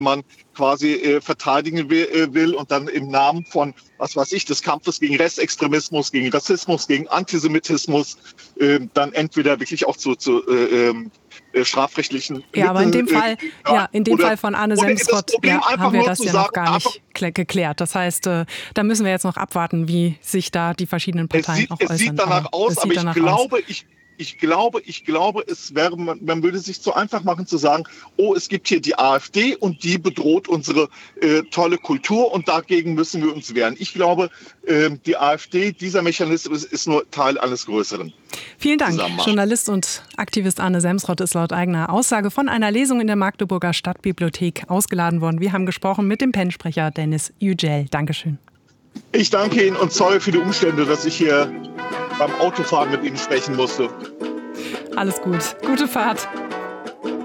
man quasi verteidigen will und dann im Namen von, was weiß ich, des Kampfes gegen Rechtsextremismus, gegen Rassismus, gegen Antisemitismus dann entweder wirklich auch zu strafrechtlichen Ja, aber in dem Fall, oder von Arne Semsrott haben wir das ja noch gar sagen, nicht geklärt. Das heißt, da müssen wir jetzt noch abwarten, wie sich da die verschiedenen Parteien auch äußern. Es sieht danach aus, aber ich glaube, man würde sich zu einfach machen zu sagen, oh, es gibt hier die AfD und die bedroht unsere tolle Kultur und dagegen müssen wir uns wehren. Ich glaube, die AfD, dieser Mechanismus ist nur Teil eines Größeren. Vielen Dank. Journalist und Aktivist Arne Semsrott ist laut eigener Aussage von einer Lesung in der Magdeburger Stadtbibliothek ausgeladen worden. Wir haben gesprochen mit dem PEN-Sprecher Dennis Yücel. Dankeschön. Ich danke Ihnen und sorry für die Umstände, dass ich hier beim Autofahren mit Ihnen sprechen musste. Alles gut. Gute Fahrt.